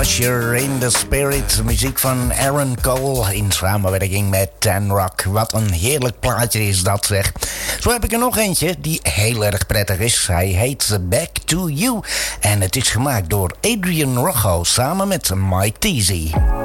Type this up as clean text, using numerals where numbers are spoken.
Usher in the Spirit. Muziek van Aaron Cole in samenwerking met Dan Rock. Wat een heerlijk plaatje is dat, zeg. Zo heb ik er nog eentje die heel erg prettig is. Hij heet Back to You. En het is gemaakt door Adrian Rojo samen met Mike Teasy.